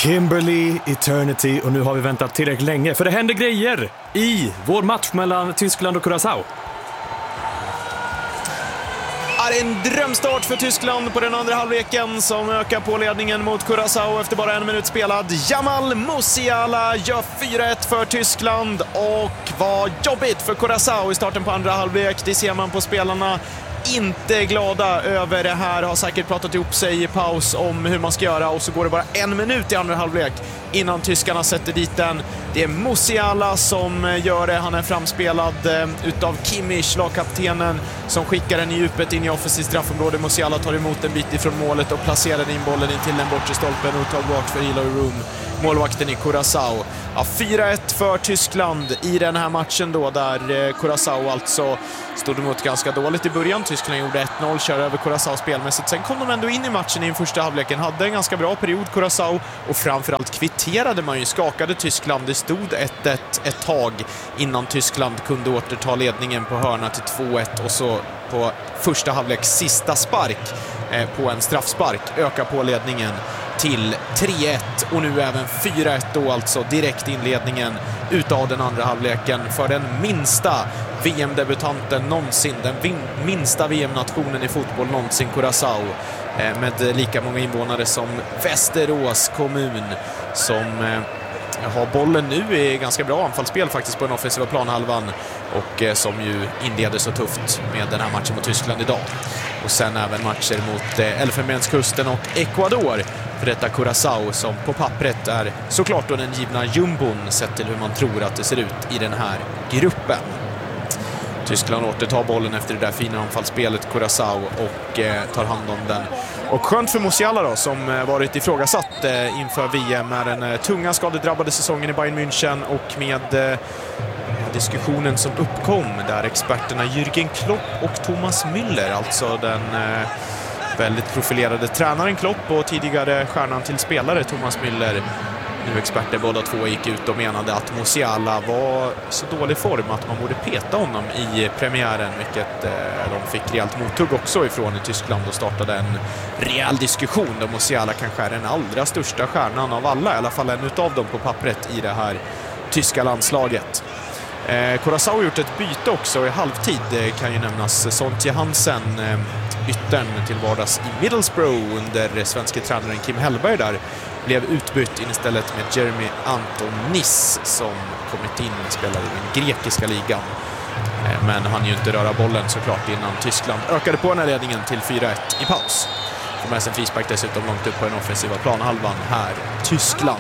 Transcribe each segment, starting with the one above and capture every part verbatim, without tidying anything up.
Kimberley Eternity, och nu har vi väntat tillräckligt länge för det händer grejer i vår match mellan Tyskland och Curaçao. Är en drömstart för Tyskland på den andra halvleken som ökar på ledningen mot Curaçao efter bara en minut spelad. Jamal Musiala gör fyra ett för Tyskland, och vad jobbigt för Curaçao i starten på andra halvlek. Det ser man på spelarna. Inte glada över det här, har säkert pratat ihop sig i paus om hur man ska göra, och så går det bara en minut i andra halvlek innan tyskarna sätter dit den. Det är Musiala som gör det, han är framspelad utav Kimmich, lagkaptenen, som skickar den i djupet in i offensivt straffområde. Musiala tar emot en bit ifrån målet och placerar in bollen in till den bortre stolpen och tar bort för Eloy Room, målvakten i Curaçao. Ja, fyra ett för Tyskland i den här matchen då, där Curaçao alltså stod emot ganska dåligt i början. Tyskland gjorde ett noll, kör över Curaçao spelmässigt. Sen kom de ändå in i matchen i den första halvleken, hade en ganska bra period Curaçao, och framförallt kvitterade man ju, skakade Tyskland. Det stod ett ett ett tag innan Tyskland kunde återta ledningen på hörna till två ett, och så på första halvleks sista spark eh, på en straffspark ökar på ledningen till tre ett, och nu även fyra ett då, alltså direkt inledningen utav den andra halvleken för den minsta V M-debutanten någonsin, den vin- minsta V M-nationen i fotboll någonsin, Curaçao, eh, med lika många invånare som Västerås kommun, som eh, har bollen nu i ganska bra anfallsspel faktiskt på den offensiva planhalvan, och eh, som ju inleder så tufft med den här matchen mot Tyskland idag. Och sen även matcher mot eh, Elfenbenskusten och Ecuador för detta Curaçao, som på pappret är såklart då den givna jumbon sett till hur man tror att det ser ut i den här gruppen. Tyskland återtar bollen efter det där fina anfallsspelet, Curaçao, och eh, tar hand om den. Och skönt för Musiala då, som eh, varit ifrågasatt eh, inför V M med den eh, tunga skadedrabbade säsongen i Bayern München, och med eh, diskussionen som uppkom där experterna Jürgen Klopp och Thomas Müller, alltså den eh, väldigt profilerade tränaren Klopp och tidigare stjärnan till spelare Thomas Müller, nu experter båda två, gick ut och menade att Musiala var så dålig form att man borde peta honom i premiären, vilket eh, de fick rejält mothugg också ifrån i Tyskland, och startade en rejäl diskussion där Musiala kanske är den allra största stjärnan av alla, i alla fall en utav dem på pappret i det här tyska landslaget. Eh, Curaçao har gjort ett byte också i halvtid, eh, kan ju nämnas. Sontje Hansen, eh, yttern till vardags i Middlesbrough under svenska tränaren Kim Hellberg där, blev utbytt in istället med Jeremy Antonis, som kommit in och spelar i den grekiska ligan. Eh, men han ju inte röra bollen såklart innan Tyskland ökade på den här ledningen till fyra ett i paus. Får med sig en frispark dessutom långt upp på den offensiva planhalvan här, Tyskland.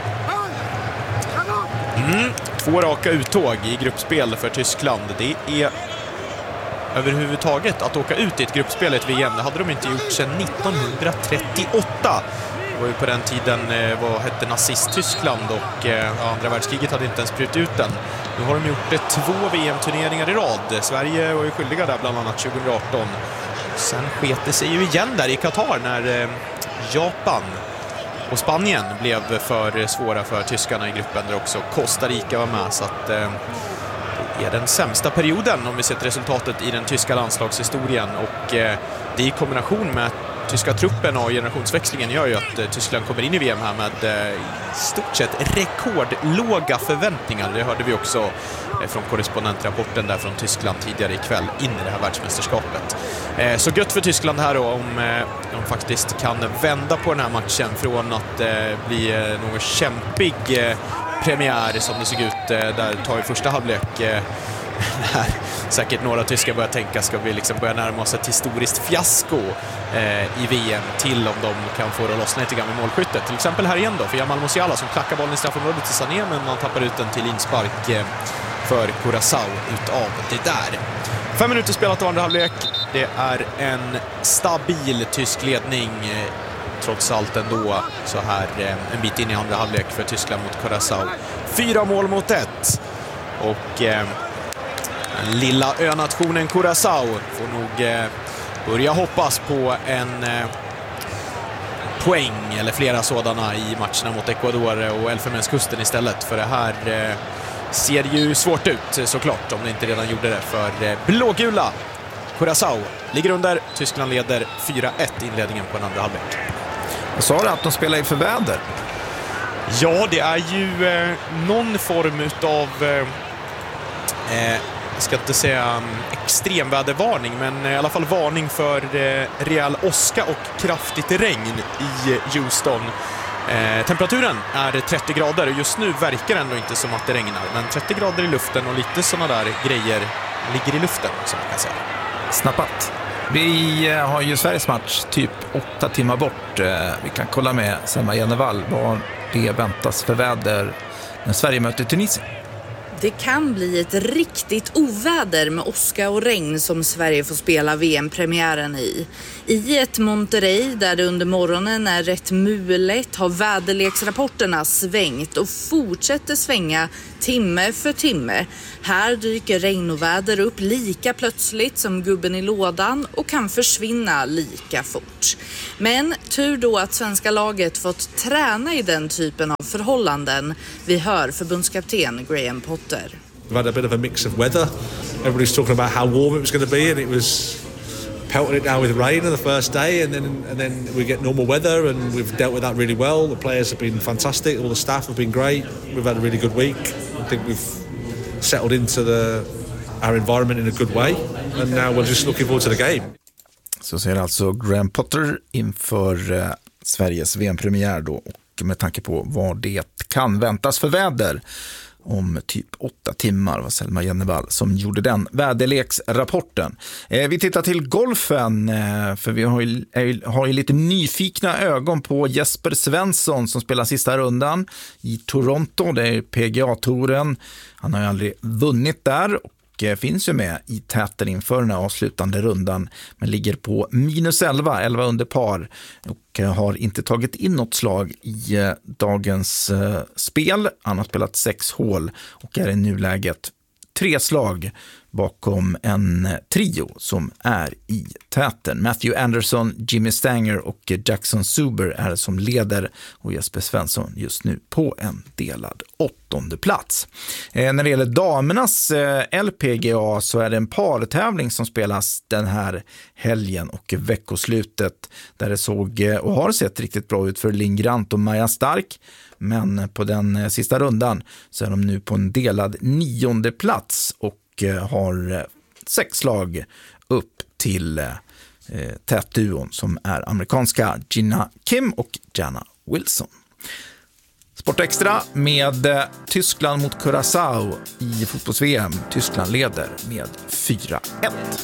Mm. Två raka uttåg i gruppspel för Tyskland. Det är överhuvudtaget att åka ut i ett gruppspel i ett V M. Det hade de inte gjort sedan nittonhundratrettioåtta. Det var ju på den tiden vad hette nazist-Tyskland, och eh, andra världskriget hade inte ens brutit ut den. Nu har de gjort det två V M-turneringar i rad. Sverige var ju skyldiga där bland annat tjugohundraarton. Sen sket det sig ju igen där i Qatar när eh, Japan och Spanien blev för svåra för tyskarna i gruppen, där också Costa Rica var med. Så att eh, det är den sämsta perioden om vi sett resultatet i den tyska landslagshistorien, och eh, det i kombination med tyska truppen och generationsväxlingen gör ju att eh, Tyskland kommer in i V M här med eh, i stort sett rekordlåga förväntningar. Det hörde vi också eh, från korrespondentrapporten där från Tyskland tidigare ikväll in i det här världsmästerskapet. Eh, så gött för Tyskland här då, om eh, de faktiskt kan vända på den här matchen från att eh, bli eh, något kämpig eh, premiär som det såg ut eh, där tar i första halvlek eh, när säkert några tyskar börjar tänka ska vi liksom börja närma oss ett historiskt fiasko eh, i V M, till om de kan få det att lossna lite grann med målskyttet. Till exempel här igen då för Jamal Musiala som klackar bollen i straffområdet till Sané, men man tappar ut den till inspark eh, för Curaçao utav det där. Fem minuter spelat av andra halvlek. Det är en stabil tysk ledning eh, trots allt ändå så här eh, en bit in i andra halvlek för Tyskland mot Curaçao. Fyra mål mot ett. Och eh, den lilla önationen Curaçao får nog eh, börja hoppas på en eh, poäng eller flera sådana i matcherna mot Ecuador och Elfenbenskusten istället. För det här eh, ser ju svårt ut såklart om det inte redan gjorde det för eh, blågula. Curaçao ligger under, Tyskland leder fyra ett inledningen på den andra halvlek. Jag sa det att de spelar i förväder. Ja, det är ju eh, någon form av eh, eh, jag ska inte säga um, extremvädervarning, men i alla fall varning för eh, rejäl åska och kraftigt regn i Houston. Eh, temperaturen är trettio grader och just nu verkar det ändå inte som att det regnar, men trettio grader i luften och lite sådana där grejer ligger i luften, som man kan säga. Snappat. Vi har ju Sveriges match typ åtta timmar bort. Vi kan kolla med Selma Jennevall vad det väntas för väder när Sverige möter Tunisien. Det kan bli ett riktigt oväder med åska och regn som Sverige får spela V M-premiären i. I ett Monterrey där det under morgonen är rätt mulet har väderleksrapporterna svängt och fortsätter svänga timme för timme. Här dyker regn och väder upp lika plötsligt som gubben i lådan och kan försvinna lika fort. Men tur då att svenska laget fått träna i den typen av förhållanden. Vi hör förbundskapten Graham Potter. We've had a bit of a mix of weather. Everybody's talking about how warm it was going to be, and it was pelting it down with rain on the first day, and then and then we get normal weather, and we've dealt with that really well. The players have been fantastic, all the staff have been great. We've had a really good week. I think we've settled into the our environment in a good way, and now we're just looking forward to the game. Så säger alltså Graham Potter inför eh, Sveriges V M-premiär då, och med tanke på vad det kan väntas för väder om typ åtta timmar, var Selma Jennevall som gjorde den väderleksrapporten. Eh, vi tittar till golfen, eh, för vi har ju, är, har ju lite nyfikna ögon på Jesper Svensson som spelar sista rundan i Toronto. Det är P G A-touren. Han har ju aldrig vunnit där och finns ju med i täten inför den här avslutande rundan, men ligger på minus elva, elva under par, och har inte tagit in något slag i dagens uh, spel. Han har spelat sex hål och är i nuläget tre slag bakom en trio som är i täten. Matthew Anderson, Jimmy Stanger och Jackson Zuber är som leder, och Jesper Svensson just nu på en delad åttonde plats. Eh, när det gäller damernas eh, L P G A så är det en partävling som spelas den här helgen och veckoslutet, där det såg eh, och har sett riktigt bra ut för Linn Grant och Maja Stark. Men på den eh, sista rundan så är de nu på en delad nionde plats och har sex slag upp till eh, tätduon som är amerikanska Gina Kim och Jana Wilson. Sportextra med eh, Tyskland mot Curaçao i fotbolls-V M. Tyskland leder med fyra ett.